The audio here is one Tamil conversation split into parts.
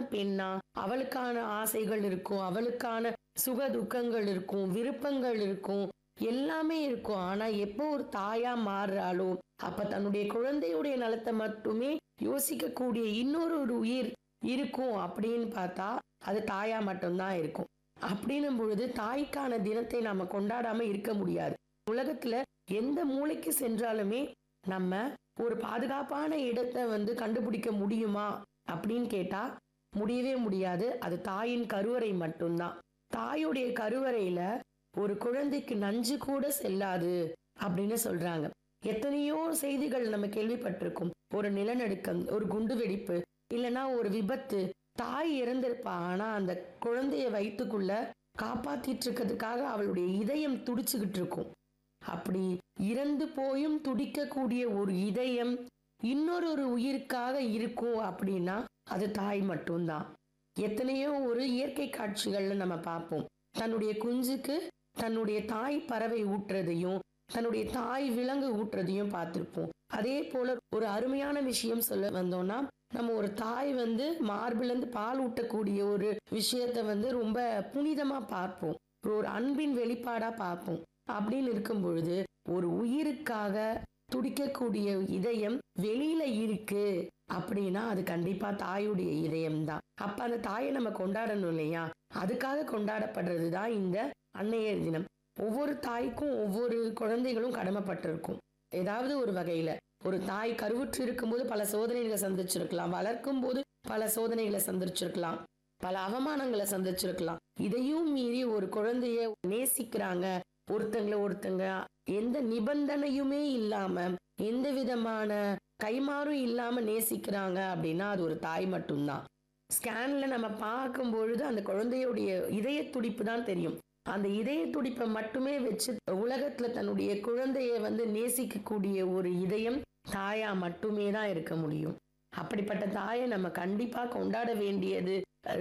பெண்ணா, அவளுக்கான ஆசைகள் இருக்கும், அவளுக்கான சுக துக்கங்கள் இருக்கும், விருப்பங்கள் இருக்கும், எல்லாமே இருக்கும். ஆனா எப்போ ஒரு தாயா மாறுறாளோ அப்ப தன்னுடைய குழந்தையுடைய நலத்தை மட்டுமே யோசிக்கக்கூடிய ஒரு உயிர் இருக்கும் அப்படின்னு பார்த்தா அது தாயா மட்டும்தான் இருக்கும். அப்படின்னும் பொழுது தாய்க்கான தினத்தை நாம கொண்டாடாம இருக்க முடியாது. உலகத்துல எந்த மூலைக்கு சென்றாலுமே நம்ம ஒரு பாதுகாப்பான இடத்தை கண்டுபிடிக்க முடியுமா அப்படின்னு கேட்டா முடியவே முடியாது. அது தாயின் கருவறை மட்டும்தான். தாயுடைய கருவறையில ஒரு குழந்தைக்கு நஞ்சு கூட செல்லாது அப்படின்னு சொல்றாங்க. எத்தனையோ செய்திகள் நம்ம கேள்விப்பட்டிருக்கோம். ஒரு நிலநடுக்கம், ஒரு குண்டு வெடிப்பு, இல்லைன்னா ஒரு விபத்து, தாய் இறந்திருப்பா. ஆனா அந்த குழந்தைய வயிற்றுக்குள்ள காப்பாத்திட்டு இருக்கிறதுக்காக அவளுடைய இதயம் துடிச்சுக்கிட்டு இருக்கும். அப்படி இறந்து போயும் துடிக்கக்கூடிய ஒரு இதயம் இன்னொரு உயிருக்காக இருக்கும் அப்படின்னா அது தாய் மட்டும்தான். எத்தனையோ ஒரு இயற்கை காட்சிகள்ல நம்ம பார்ப்போம். தன்னுடைய குஞ்சுக்கு தன்னுடைய தாய் பறவை ஊட்டுறதையும் தன்னுடைய தாய் விலங்கு ஊட்டுறதையும் பார்த்திருப்போம். அதே போல ஒரு அருமையான விஷயம் சொல்ல வந்தோம்னா, நம்ம ஒரு தாய் மார்பில இருந்து பால் ஊட்டக்கூடிய ஒரு விஷயத்த ரொம்ப புனிதமா பார்ப்போம். ஒரு அன்பின் வெளிப்பாடா பார்ப்போம். அப்படின்னு இருக்கும் பொழுது ஒரு உயிருக்காக துடிக்கக்கூடிய இதயம் வெளியில இருக்கு அப்படின்னா அது கண்டிப்பா தாயுடைய இதயம் தான். அப்ப அந்த தாயை நம்ம கொண்டாடணும் இல்லையா? அதுக்காக கொண்டாடப்படுறதுதான் இந்த அன்னையர் தினம். ஒவ்வொரு தாய்க்கும் ஒவ்வொரு குழந்தைகளும் கடமைப்பட்டிருக்கும். ஏதாவது ஒரு வகையில ஒரு தாய் கருவுற்று இருக்கும்போது பல சோதனைகளை சந்திச்சிருக்கலாம், வளர்க்கும் போது பல சோதனைகளை சந்திச்சிருக்கலாம், பல அவமானங்களை சந்திச்சிருக்கலாம். இதையும் மீறி ஒரு குழந்தைய நேசிக்கிறாங்க, ஒருத்தங்க எந்த நிபந்தனையுமே இல்லாம எந்த விதமான கைமாறும் இல்லாம நேசிக்கிறாங்க அப்படின்னா அது ஒரு தாய் மட்டும்தான். ஸ்கேன்ல நம்ம பார்க்கும் பொழுது அந்த குழந்தையுடைய இதய துடிப்பு தான் தெரியும். அந்த இதய துடிப்பை மட்டுமே வச்சு உலகத்துல தன்னுடைய குழந்தைய நேசிக்கக்கூடிய ஒரு இதயம் தாயா மட்டுமே தான் இருக்க முடியும். அப்படிப்பட்ட தாயை நம்ம கண்டிப்பா கொண்டாட வேண்டியது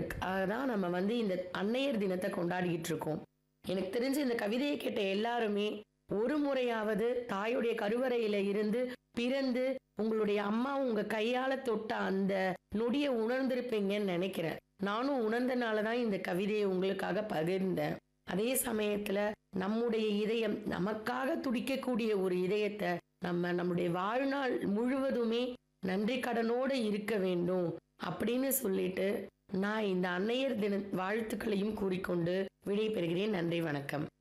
தான் நம்ம இந்த அன்னையர் தினத்தை கொண்டாடிக்கிட்டு இருக்கோம். எனக்கு தெரிஞ்சு இந்த கவிதையை கேட்ட எல்லாருமே ஒரு முறையாவது தாயுடைய கருவறையில இருந்து பிறந்து உங்களுடைய அம்மா உங்க கையால தொட்ட அந்த நொடிய உணர்ந்திருப்பீங்கன்னு நினைக்கிறேன். நானும் உணர்ந்தனாலதான் இந்த கவிதையை உங்களுக்காக பகிர்ந்தேன். அதே சமயத்துல நம்முடைய இதயம் நமக்காக துடிக்கக்கூடிய ஒரு இதயத்தை நம்முடைய வாழ்நாள் முழுவதுமே நன்றி கடனோட இருக்க வேண்டும் அப்படின்னு சொல்லிட்டு நான் இந்த அன்னையர் தின வாழ்த்துக்களையும் கூறிக்கொண்டு விடைபெறுகிறேன். நன்றி, வணக்கம்.